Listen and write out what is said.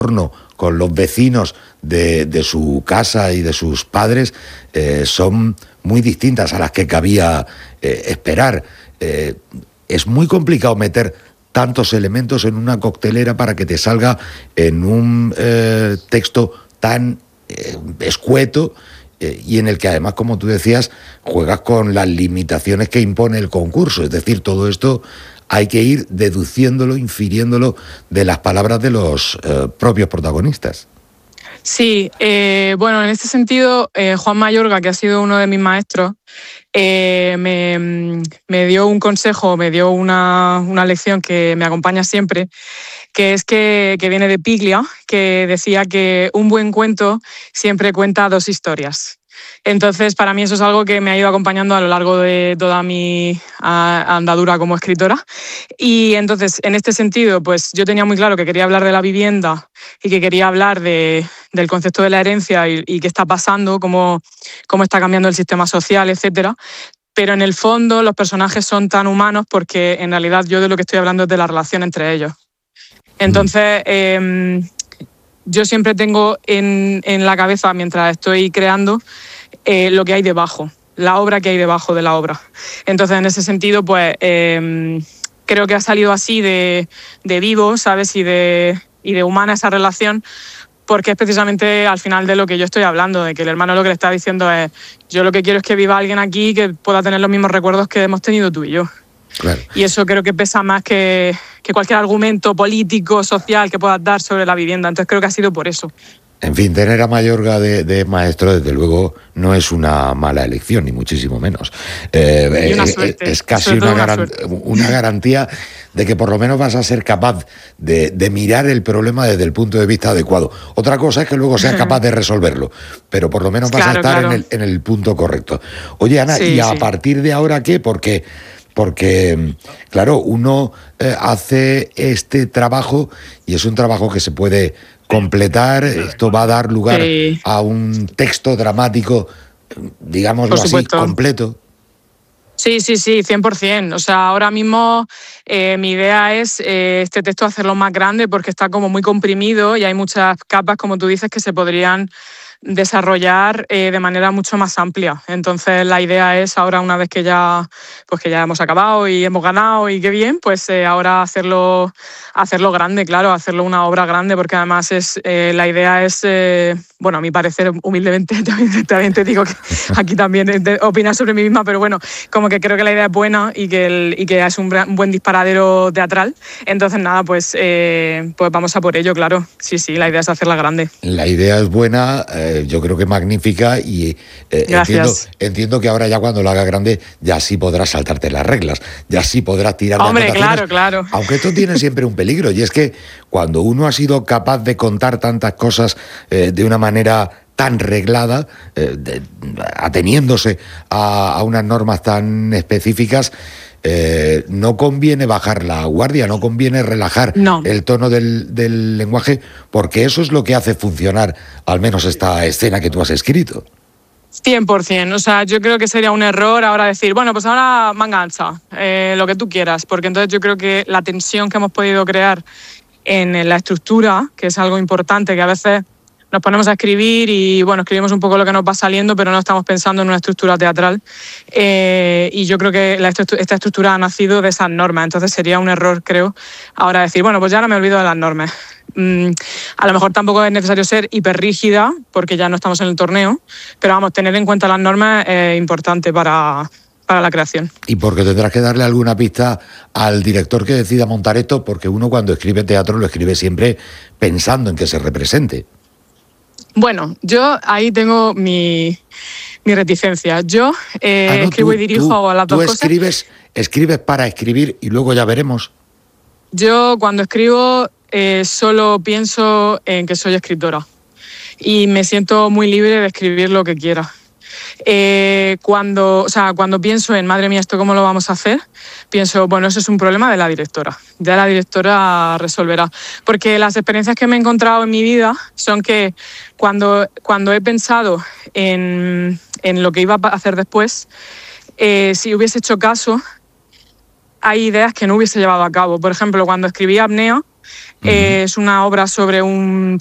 entorno, con los vecinos de su casa y de sus padres, son muy distintas a las que cabía esperar. Es muy complicado meter tantos elementos en una coctelera para que te salga en un texto tan escueto, y en el que además, como tú decías, juegas con las limitaciones que impone el concurso. Es decir, todo esto hay que ir deduciéndolo, infiriéndolo de las palabras de los propios protagonistas. Sí, bueno, en este sentido, Juan Mayorga, que ha sido uno de mis maestros, me dio un consejo, me dio una lección que me acompaña siempre, que es que viene de Piglia, que decía que un buen cuento siempre cuenta dos historias. Entonces, para mí eso es algo que me ha ido acompañando a lo largo de toda mi andadura como escritora. Y entonces, en este sentido, pues yo tenía muy claro que quería hablar de la vivienda y que quería hablar del concepto de la herencia y qué está pasando, cómo está cambiando el sistema social, etcétera. Pero en el fondo los personajes son tan humanos porque en realidad yo de lo que estoy hablando es de la relación entre ellos. Entonces, yo siempre tengo en la cabeza, mientras estoy creando, lo que hay debajo, la obra que hay debajo de la obra. Entonces, en ese sentido, pues creo que ha salido así de vivo, ¿sabes? Y de humana esa relación, porque es precisamente al final de lo que yo estoy hablando, de que el hermano lo que le está diciendo es: yo lo que quiero es que viva alguien aquí que pueda tener los mismos recuerdos que hemos tenido tú y yo. Claro. Y eso creo que pesa más que cualquier argumento político, social que puedas dar sobre la vivienda. Entonces creo que ha sido por eso. En fin, tener a Mayorga de maestro, desde luego, no es una mala elección, ni muchísimo menos. Y una suerte. Es casi una garantía de que por lo menos vas a ser capaz de mirar el problema desde el punto de vista adecuado. Otra cosa es que luego seas capaz de resolverlo, pero por lo menos vas a estar en el punto correcto. Oye, Ana, sí, ¿y a partir de ahora qué? Porque, claro, uno hace este trabajo y es un trabajo que se puede completar. Esto va a dar lugar a un texto dramático, digámoslo así, completo. Sí, 100%. O sea, ahora mismo mi idea es este texto hacerlo más grande porque está como muy comprimido y hay muchas capas, como tú dices, que se podrían desarrollar de manera mucho más amplia. Entonces la idea es ahora, una vez que ya hemos acabado y hemos ganado y qué bien, pues ahora hacerlo grande, claro, hacerlo una obra grande, porque además la idea es, bueno, a mi parecer, humildemente, también te digo que aquí también opinar sobre mí misma, pero bueno, como que creo que la idea es buena y que es un buen disparadero teatral. Entonces nada, pues vamos a por ello, claro. Sí, la idea es hacerla grande. La idea es buena, yo creo que magnífica, y entiendo que ahora ya cuando lo hagas grande ya sí podrás saltarte las reglas, ya sí podrás tirar de acotaciones. Claro. Aunque esto tiene siempre un peligro, y es que cuando uno ha sido capaz de contar tantas cosas de una manera tan reglada, ateniéndose a unas normas tan específicas, no conviene bajar la guardia, no conviene relajar el tono del lenguaje, porque eso es lo que hace funcionar al menos esta escena que tú has escrito. 100%. O sea, yo creo que sería un error ahora decir, bueno, pues ahora manga ancha, lo que tú quieras, porque entonces yo creo que la tensión que hemos podido crear en la estructura, que es algo importante, que a veces nos ponemos a escribir y, bueno, escribimos un poco lo que nos va saliendo, pero no estamos pensando en una estructura teatral. Y yo creo que esta estructura ha nacido de esas normas. Entonces sería un error, creo, ahora decir, bueno, pues ya no me olvido de las normas. A lo mejor tampoco es necesario ser hiperrígida, porque ya no estamos en el torneo, pero vamos, tener en cuenta las normas es importante para la creación. Y porque tendrás que darle alguna pista al director que decida montar esto, porque uno cuando escribe teatro lo escribe siempre pensando en que se represente. Bueno, yo ahí tengo mi reticencia. Yo escribo y dirijo a las dos cosas. ¿Tú escribes para escribir y luego ya veremos? Yo cuando escribo solo pienso en que soy escritora y me siento muy libre de escribir lo que quiera. Cuando pienso en, madre mía, ¿esto cómo lo vamos a hacer? Pienso, bueno, eso es un problema de la directora. Ya la directora resolverá. Porque las experiencias que me he encontrado en mi vida son que cuando he pensado en lo que iba a hacer después, si hubiese hecho caso, hay ideas que no hubiese llevado a cabo. Por ejemplo, cuando escribí Apnea, Es una obra sobre un